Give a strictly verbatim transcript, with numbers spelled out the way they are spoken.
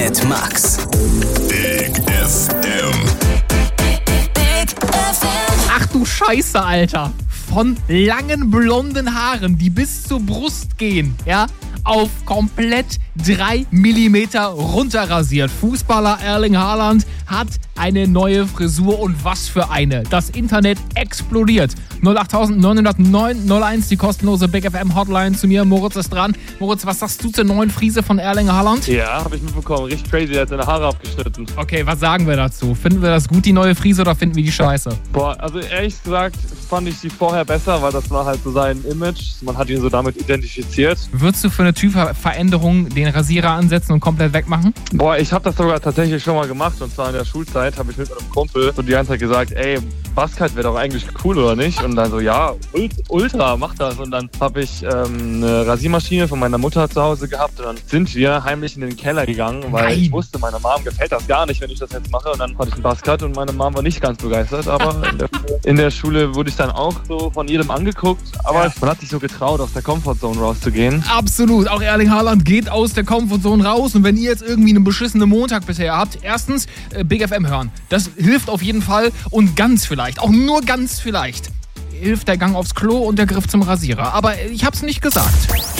mit Max. Big F M. Big F M. Ach du Scheiße, Alter. Von langen blonden Haaren, die bis zur Brust gehen, ja, auf komplett drei Millimeter runterrasiert. Fußballer Erling Haaland hat eine neue Frisur und was für eine. Das Internet explodiert. null acht neun null neun null eins, die kostenlose Big F M Hotline zu mir. Moritz ist dran. Moritz, was sagst du zur neuen Frise von Erling Haaland? Ja, habe ich mitbekommen. Richtig crazy, der hat seine Haare abgeschnitten. Okay, was sagen wir dazu? Finden wir das gut, die neue Frise, oder finden wir die scheiße? Boah, also ehrlich gesagt fand ich die vorher besser, weil das war halt so sein Image. Man hat ihn so damit identifiziert. Würdest du für eine Typveränderung den Rasierer ansetzen und komplett wegmachen? Boah, ich habe das sogar tatsächlich schon mal gemacht. Und zwar in der Schulzeit habe ich mit einem Kumpel so die ganze Zeit gesagt, ey, Buzzcut wäre doch eigentlich cool, oder nicht? Und dann so, ja, ultra, mach das. Und dann habe ich ähm, eine Rasiermaschine von meiner Mutter zu Hause gehabt. Und dann sind wir heimlich in den Keller gegangen, weil Nein. ich wusste, meiner Mom gefällt das gar nicht, wenn ich das jetzt mache. Und dann hatte ich einen Buzzcut und meine Mom war nicht ganz begeistert. Aber in der, in der Schule wurde ich dann auch so von jedem angeguckt. Aber Ja. man hat sich so getraut, aus der Comfortzone rauszugehen. Absolut. Auch Erling Haaland geht aus der Comfortzone raus. Und wenn ihr jetzt irgendwie einen beschissenen Montag bisher habt, erstens äh, Big F M hören. Das hilft auf jeden Fall. Und ganz vielleicht, auch nur ganz vielleicht, hilft der Gang aufs Klo und der Griff zum Rasierer. Aber ich hab's nicht gesagt.